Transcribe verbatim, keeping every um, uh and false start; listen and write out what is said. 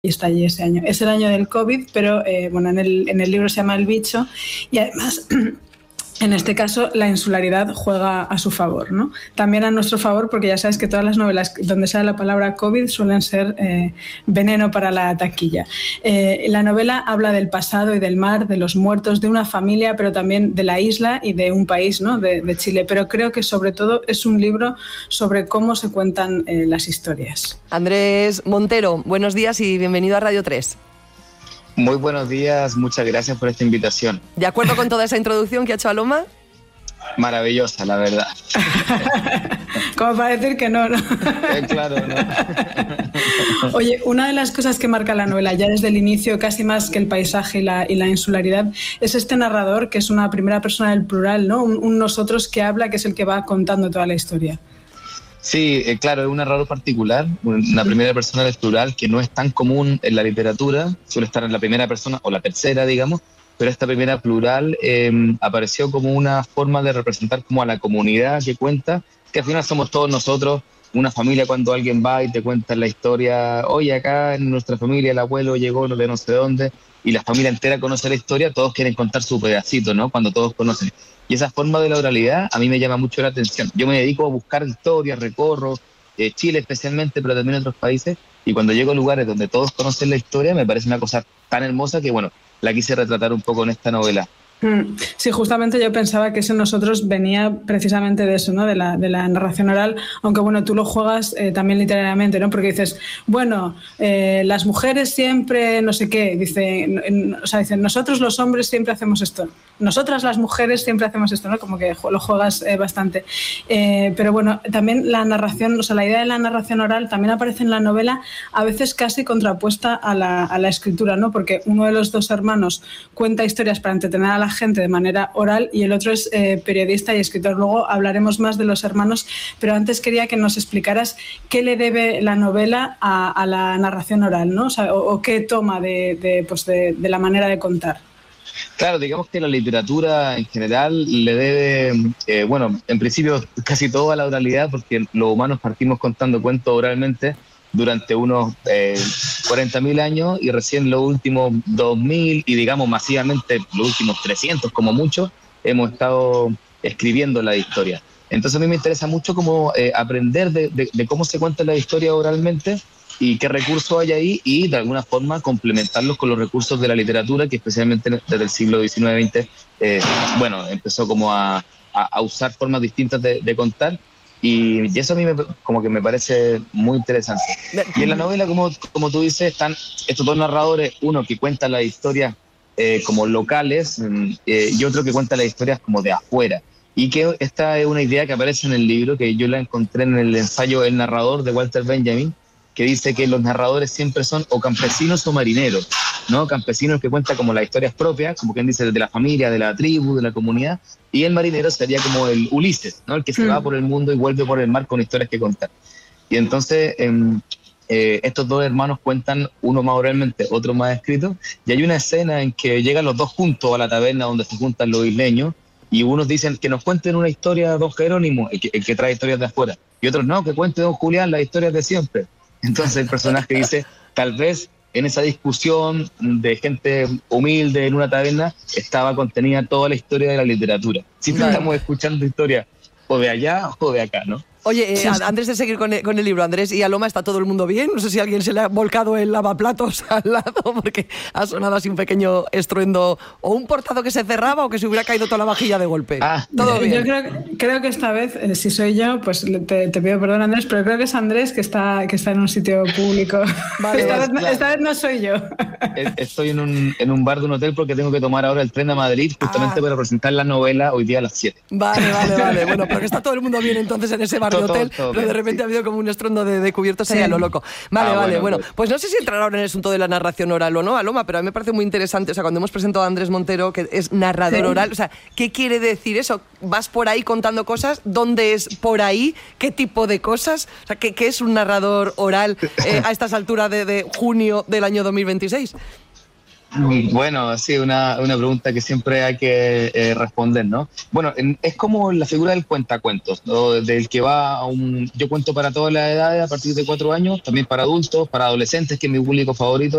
está allí ese año. Es el año del COVID, pero eh, bueno, en el, en el libro se llama El bicho y además... En este caso, la insularidad juega a su favor, ¿no? También a nuestro favor, porque ya sabes que todas las novelas donde sale la palabra COVID suelen ser eh, veneno para la taquilla. Eh, la novela habla del pasado y del mar, de los muertos, de una familia, pero también de la isla y de un país, ¿no? de, de Chile. Pero creo que sobre todo es un libro sobre cómo se cuentan eh, las historias. Andrés Montero, buenos días y bienvenido a Radio tres. Muy buenos días, muchas gracias por esta invitación. ¿De acuerdo con toda esa introducción que ha hecho Aloma? Maravillosa, la verdad. Como para decir que no, ¿no? Eh, claro, ¿no? Oye, una de las cosas que marca la novela, ya desde el inicio, casi más que el paisaje y la, y la insularidad, es este narrador, que es una primera persona del plural, ¿no? Un, un nosotros que habla, que es el que va contando toda la historia. Sí, eh, claro, es un narrador particular, una primera persona del plural que no es tan común en la literatura, suele estar en la primera persona o la tercera, digamos, pero esta primera plural eh, apareció como una forma de representar como a la comunidad que cuenta, que al final somos todos nosotros, una familia cuando alguien va y te cuenta la historia, oye, acá en nuestra familia el abuelo llegó de no sé dónde, y la familia entera conoce la historia, todos quieren contar su pedacito, ¿no? Cuando todos conocen. Y esa forma de la oralidad a mí me llama mucho la atención. Yo me dedico a buscar historias, recorro eh, Chile especialmente, pero también otros países, y cuando llego a lugares donde todos conocen la historia, me parece una cosa tan hermosa que, bueno, la quise retratar un poco en esta novela. Sí, justamente yo pensaba que ese nosotros venía precisamente de eso, ¿no? De la, de la narración oral, aunque bueno, tú lo juegas eh, también literariamente, ¿no? Porque dices, bueno, eh, las mujeres siempre no sé qué, dice, en, o sea, dicen, nosotros los hombres siempre hacemos esto, nosotras las mujeres siempre hacemos esto, ¿no? Como que lo juegas eh, bastante. Eh, pero bueno, también la narración, o sea, la idea de la narración oral también aparece en la novela, a veces casi contrapuesta a la, a la escritura, ¿no? Porque uno de los dos hermanos cuenta historias para entretener a la gente de manera oral y el otro es eh, periodista y escritor. Luego hablaremos más de los hermanos, pero antes quería que nos explicaras qué le debe la novela a, a la narración oral, ¿no? O, sea, o, o qué toma de, de, pues de, de la manera de contar. Claro, digamos que la literatura en general le debe, eh, bueno, en principio casi todo a la oralidad, porque los humanos partimos contando cuentos oralmente durante unos eh, cuarenta mil años y recién los últimos dos mil y digamos masivamente los últimos trescientos como mucho hemos estado escribiendo la historia. Entonces a mí me interesa mucho como eh, aprender de, de, de cómo se cuenta la historia oralmente y qué recursos hay ahí y de alguna forma complementarlos con los recursos de la literatura que especialmente desde el siglo diecinueve veinte eh, bueno, empezó como a, a, a usar formas distintas de, de contar. Y, y eso a mí me, como que me parece muy interesante. Y en la novela, como, como tú dices, están estos dos narradores, uno que cuenta las historias eh, como locales eh, y otro que cuenta las historias como de afuera. Y que esta es una idea que aparece en el libro, que yo la encontré en el ensayo El narrador de Walter Benjamin, que dice que los narradores siempre son o campesinos o marineros, ¿no? Campesinos que cuentan como las historias propias, como quien dice, de la familia, de la tribu, de la comunidad, y el marinero sería como el Ulises, ¿no? El que se mm. va por el mundo y vuelve por el mar con historias que contar. Y entonces eh, eh, estos dos hermanos cuentan, uno más oralmente, otro más escrito, y hay una escena en que llegan los dos juntos a la taberna donde se juntan los isleños, y unos dicen que nos cuenten una historia don Jerónimo, el que, el que trae historias de afuera, y otros no, que cuente don Julián las historias de siempre. Entonces el personaje dice, tal vez en esa discusión de gente humilde en una taberna estaba contenida toda la historia de la literatura. Siempre claro. Estamos escuchando historias o de allá o de acá, ¿no? Oye, eh, antes de seguir con el, con el libro, Andrés y Aloma, ¿está todo el mundo bien? No sé si a alguien se le ha volcado el lavaplatos al lado porque ha sonado así un pequeño estruendo o un portado que se cerraba o que se hubiera caído toda la vajilla de golpe. Ah, ¿todo bien? Yo creo, creo que esta vez, eh, si soy yo, pues te, te pido perdón, Andrés, pero creo que es Andrés que está, que está en un sitio público. Vale, esta, vez, claro. esta vez no soy yo. Estoy en un, en un bar de un hotel porque tengo que tomar ahora el tren a Madrid justamente ah. para presentar la novela hoy día a las siete. Vale, vale, vale. Bueno, pero que está todo el mundo bien entonces en ese bar todo, de hotel. Todo, todo, de repente sí. Ha habido como un estruendo de, de cubiertos ahí sí. a lo loco. Vale, ah, vale, bueno, bueno. Pues no sé si entrar ahora en el asunto de la narración oral o no, Aloma, pero a mí me parece muy interesante, o sea, cuando hemos presentado a Andrés Montero, que es narrador sí. oral, o sea, ¿qué quiere decir eso? ¿Vas por ahí contando cosas? ¿Dónde es por ahí? ¿Qué tipo de cosas? O sea, ¿qué, qué es un narrador oral eh, a estas alturas de, de junio del año dos mil veintiséis? Bueno, sí, una, una pregunta que siempre hay que eh, responder, ¿no? Bueno, en- es como la figura del cuentacuentos, ¿no? Del que va a un... Yo cuento para todas las edades, a partir de cuatro años, también para adultos, para adolescentes, que es mi público favorito.